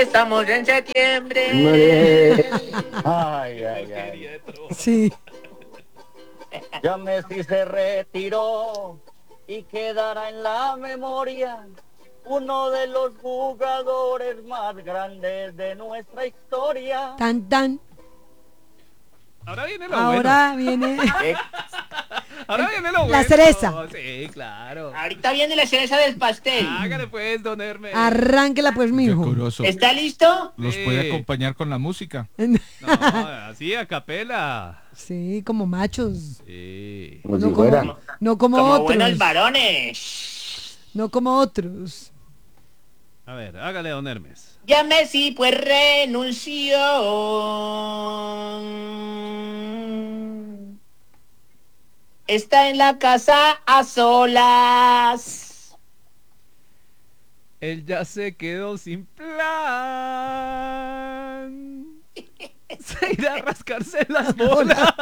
estamos en septiembre. Ay, ay, ay. Sí. Ya Messi se retiró y quedará en la memoria uno de los jugadores más grandes de nuestra historia. Tan, tan. Ahora viene lo Ahora viene ¿Eh? Ahora viene lo bueno. la cereza. Sí, claro. Ahorita viene la cereza del pastel. Hágale pues, don Hermes. Arránquela pues, mijo. Decoroso. ¿Está listo? Los Sí. puede acompañar con la música. No, así a capela. Sí, como machos. Sí. Como No si como, fuera. no como Como otros. buenos varones. No como otros. A ver, hágale, don Hermes. Ya Messi pues renunció. Está en la casa a solas. Él ya se quedó sin plan. Se irá a rascarse las bolas.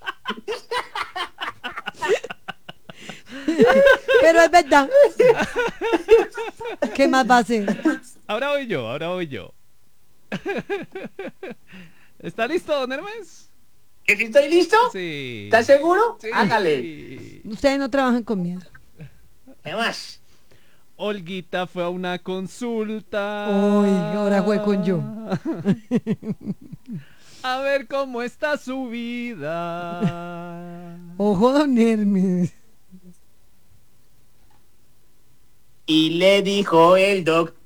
Pero es verdad. ¿Qué más va a hacer? Ahora voy yo, ahora voy yo. ¿Está listo, don Hermes? ¿Que si estoy listo? Sí. ¿Estás seguro? Sí. Hágale. Ustedes no trabajan con miedo. ¿Qué más? Olguita fue a una consulta. Uy, ahora fue con yo. A ver cómo está su vida. Ojo, don Hermes. Y le dijo el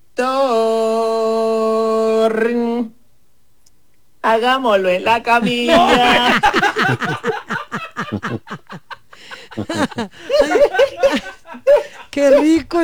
doctor, hagámoslo en la camilla. Qué rico.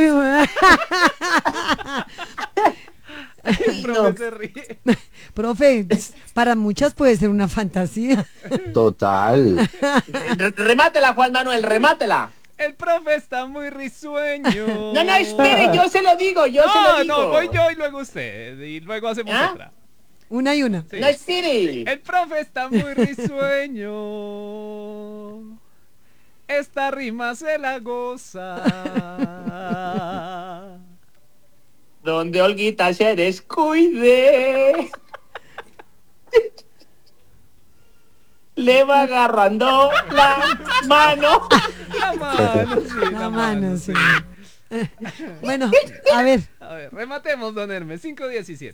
El profe se ríe. Profe, para muchas puede ser una fantasía. Total. Remátela, Juan Manuel, remátela. El profe está muy risueño. No, espere, yo se lo digo, yo se lo digo. No, voy yo y luego usted. Y luego hacemos ¿Ah? otra. Una y una. Sí. No espere. El profe está muy risueño. Esta rima se la goza. Donde Olguita se descuide, le va agarrando la mano. La mano, sí, La mano, sí. Bueno, a ver. A ver, rematemos, don Hermes. 5:17.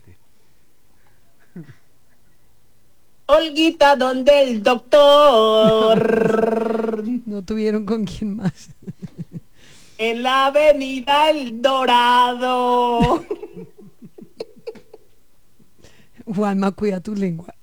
Olguita, donde el doctor, No tuvieron con quién más. en la avenida El Dorado. Juanma, cuida tu lengua.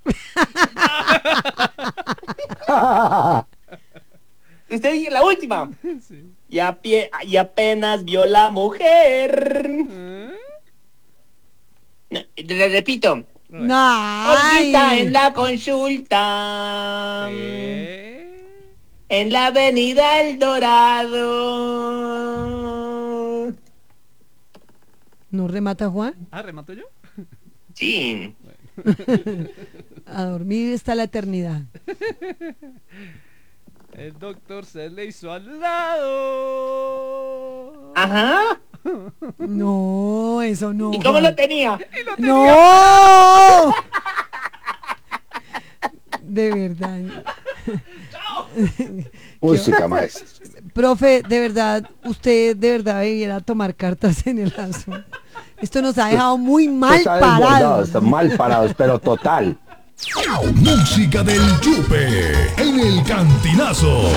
Usted dice la última. Sí. Y apenas vio la mujer. ¿Eh? No, le repito. No. Olguita en la consulta. En la avenida El Dorado. ¿No remata Juan? Ah, ¿remato yo? Sí. A dormir está la eternidad. El doctor se le hizo al lado. Ajá. No, eso no. ¿Y cómo lo tenía? ¡No! De verdad. Música, maestro. Profe, de verdad, usted de verdad debiera tomar cartas en el asunto. Esto nos ha dejado muy mal Está desbordado, parados. están mal parados, pero total. Música del Yupe en el Cantinazo.